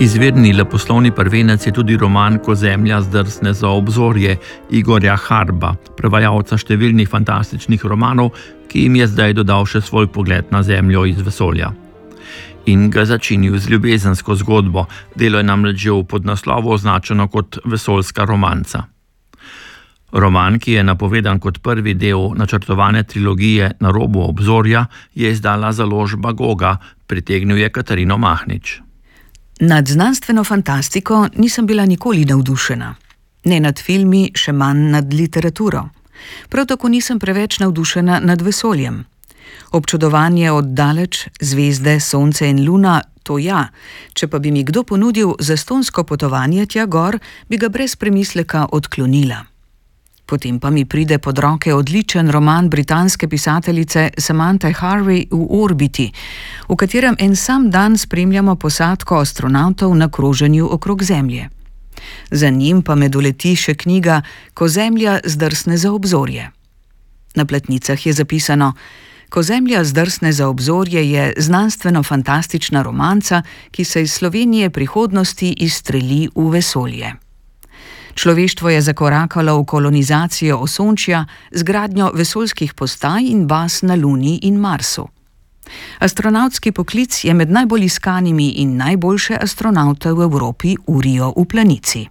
Izvirni leposlovni prvenec je tudi roman Ko zemlja zdrsne za obzorje Igorja Harba, prevajalca številnih fantastičnih romanov, ki jim je zdaj dodal še svoj pogled na zemljo iz vesolja. In ga začinil z ljubezensko zgodbo, delo je namreč že v podnaslovu označeno kot vesoljska romanca. Roman, ki je napovedan kot prvi del načrtovane trilogije Na robu obzorja, je izdala založba Goga, pritegnil je Katarino Mahnič. Nad znanstveno fantastiko nisem bila nikoli navdušena. Ne nad filmi, še manj nad literaturo. Prav tako nisem preveč navdušena nad vesoljem. Občudovanje od daleč, zvezde, sonce in luna, to ja, če pa bi mi kdo ponudil zastonjsko potovanje tja gor, bi ga brez premisleka odklonila. Potem pa mi pride pod roke odličen roman britanske pisateljice Samanthe Harvey V orbiti, v katerem en sam dan spremljamo posadko astronavtov na kroženju okrog Zemlje. Za njim pa me doleti še knjiga Ko zemlja zdrsne za obzorje. Na platnicah je zapisano: Ko zemlja zdrsne za obzorje je znanstveno-fantastična romanca, ki se iz Slovenije prihodnosti izstreli v vesolje. Človeštvo je zakorakalo v kolonizacijo Osončja z gradnjo vesoljskih postaj in baz na Luni in Marsu. Astronavtski poklic je med najbolj iskanimi in najboljše astronavte v Evropi urijo v Planici.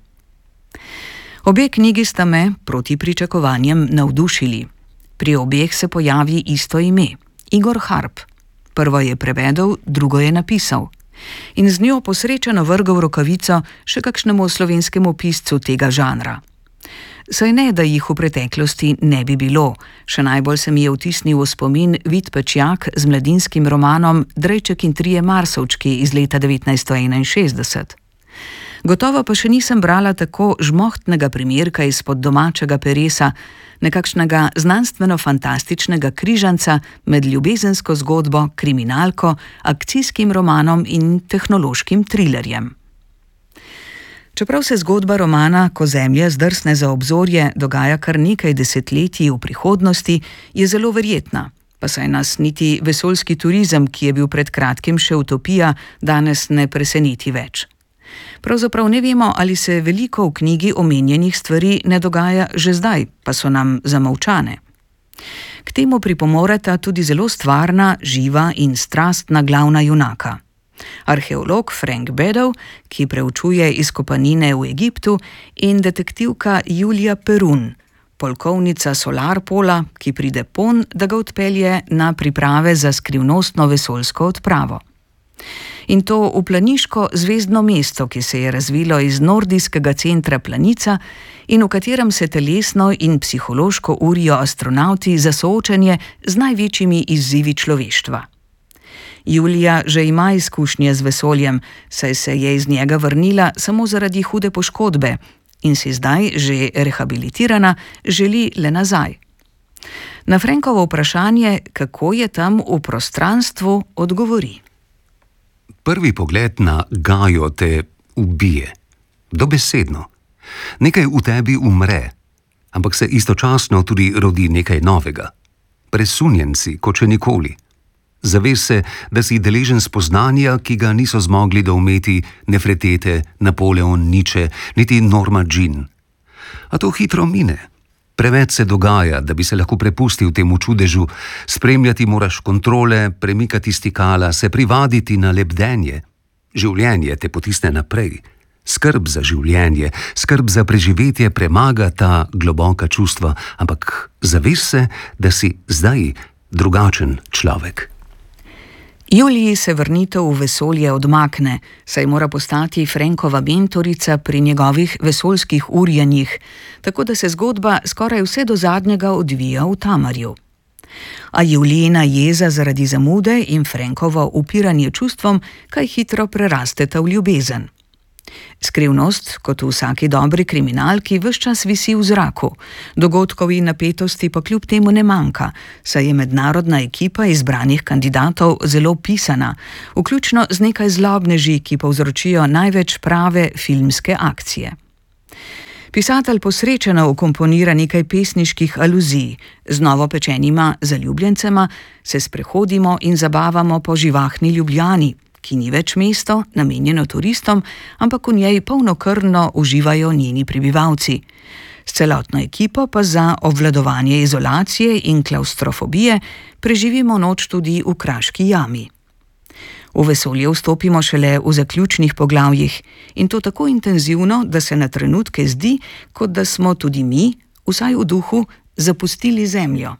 Obe knjigi sta me, proti pričakovanjem, navdušili. Pri obeh se pojavi isto ime, Igor Harb. Prvo je prevedel, drugo je napisal. In z njo posrečeno vrgel rokavico še kakšnemu slovenskemu piscu tega žanra. Saj ne, da jih v preteklosti ne bi bilo, še najbolj se mi je vtisnil v spomin Vid Pečjak z mladinskim romanom Drejček in trije Marsovčki iz leta 1961. Gotovo pa še nisem brala tako žmohtnega primerka izpod domačega peresa, nekakšnega znanstveno-fantastičnega križanca med ljubezensko zgodbo, kriminalko, akcijskim romanom in tehnološkim trilerjem. Čeprav se zgodba romana Ko zemlja zdrsne za obzorje dogaja kar nekaj desetletij v prihodnosti, je zelo verjetna, pa saj nas niti vesoljski turizem, ki je bil pred kratkim še utopija, danes ne preseneti več. Pravzaprav ne vemo, ali se veliko v knjigi omenjenih stvari ne dogaja že zdaj, pa so nam zamolčane. K temu pripomoreta tudi zelo stvarna, živa in strastna glavna junaka. Arheolog Frank Beddow, ki preučuje izkopanine v Egiptu, in detektivka Julia Perun, polkovnica Solarpola, ki pride ponj, da ga odpelje na priprave za skrivnostno vesoljsko odpravo. In to v planiško zvezdno mesto, ki se je razvilo iz nordijskega centra Planica in v katerem se telesno in psihološko urijo astronavti za soočanje z največjimi izzivi človeštva. Julija že ima izkušnje z vesoljem, saj se je iz njega vrnila samo zaradi hude poškodbe in si zdaj, že rehabilitirana, želi le nazaj. Na Frankovo vprašanje, kako je tam v prostranstvu, odgovori: Prvi pogled na Gajo te ubije. Dobesedno. Nekaj v tebi umre, ampak se istočasno tudi rodi nekaj novega. Presunjen si, kot še nikoli. Zaveš se, da si deležen spoznanja, ki ga niso zmogli doumeti Nefretete, Napoleon, Nietzsche, niti Norma Jean. A to hitro mine. Preveč se dogaja, da bi se lahko prepustil temu čudežu, spremljati moraš kontrole, premikati stikala, se privaditi na lebdenje. Življenje te potisne naprej. Skrb za življenje, skrb za preživetje premaga ta globoka čustva, ampak zaveš se, da si zdaj drugačen človek. Juliji se vrnitev v vesolje odmakne, saj mora postati Frankova mentorica pri njegovih vesoljskih urjenjih, tako da se zgodba skoraj vse do zadnjega odvija v Tamarju. A Julijina jeza zaradi zamude in Frankovo upiranje čustvom kaj hitro prerasteta v ljubezen. Skrivnost, kot v vsaki dobri kriminalki, ves čas visi v zraku. Dogodkov in napetosti pa kljub temu ne manjka, saj je mednarodna ekipa izbranih kandidatov zelo pisana, vključno z nekaj zlobneži, ki povzročijo največ prave filmske akcije. Pisatelj posrečeno ukomponira nekaj pesniških aluzij. Z novopečenima zaljubljencema se sprehodimo in zabavamo po živahni Ljubljani, ki ni več mesto, namenjeno turistom, ampak v njej polnokrvno uživajo njeni prebivalci. S celotno ekipo pa za obvladovanje izolacije in klaustrofobije preživimo noč tudi v Kraški jami. V vesolje vstopimo šele v zaključnih poglavjih in to tako intenzivno, da se na trenutke zdi, kot da smo tudi mi, vsaj v duhu, zapustili Zemljo.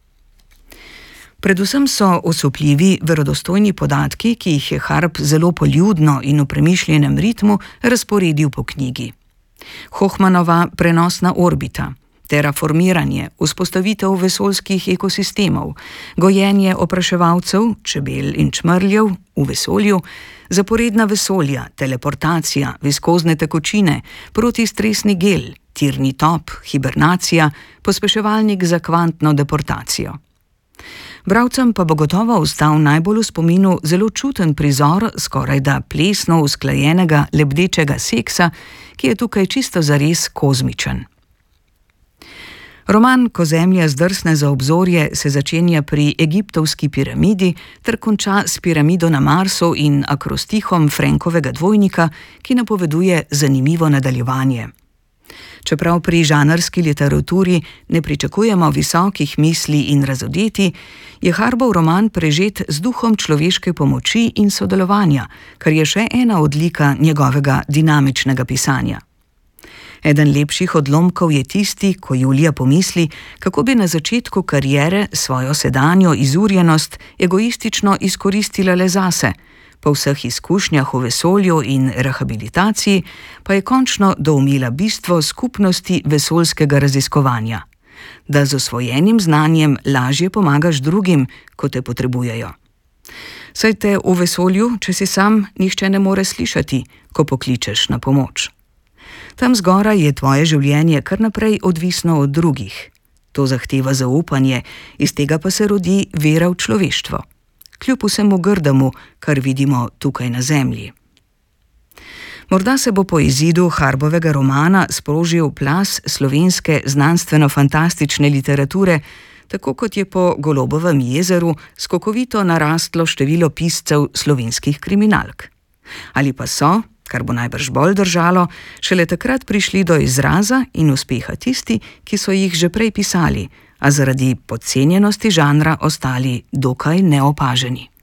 Predvsem so osupljivi verodostojni podatki, ki jih je Harb zelo poljudno in v premišljenem ritmu razporedil po knjigi. Hohmannova prenosna orbita, terraformiranje, vzpostavitev vesoljskih ekosistemov, gojenje opraševalcev, čebel in čmrljev v vesolju, zaporedna vesolja, teleportacija, viskozne tekočine, protistresni gel, tirni top, hibernacija, pospeševalnik za kvantno deportacijo. Bralcem pa bo gotovo ostal najbolj v spominu zelo čuten prizor skorajda plesno usklajenega lebdečega seksa, ki je tukaj čisto zares kozmičen. Roman Ko zemlja zdrsne za obzorje se začenja pri egiptovski piramidi ter konča s piramido na Marsu in akrostihom Frankovega dvojnika, ki napoveduje zanimivo nadaljevanje. Čeprav pri žanrski literaturi ne pričakujemo visokih misli in razodeti, je Harbov roman prežet z duhom človeške pomoči in sodelovanja, kar je še ena odlika njegovega dinamičnega pisanja. Eden lepših odlomkov je tisti, ko Julija pomisli, kako bi na začetku kariere svojo sedanjo izurjenost egoistično izkoristila le zase. Po vseh izkušnjah v vesolju in rehabilitaciji pa je končno doumela bistvo skupnosti vesoljskega raziskovanja. Da z osvojenim znanjem lažje pomagaš drugim, ko te potrebujejo. Saj te v vesolju, če si sam, nihče ne more slišati, ko pokličeš na pomoč. Tam zgoraj je tvoje življenje kar naprej odvisno od drugih. To zahteva zaupanje, iz tega pa se rodi vera v človeštvo. Kljub vsemu grdemu, kar vidimo tukaj na Zemlji. Morda se bo po izidu Harbovega romana sprožil plaz slovenske znanstveno-fantastične literature, tako kot je po Golobovem jezeru skokovito narastlo število piscev slovenskih kriminalk. Ali pa so, kar bo najbrž bolj držalo, šele takrat prišli do izraza in uspeha tisti, ki so jih že prej pisali, a zaradi podcenjenosti žanra ostali dokaj neopaženi.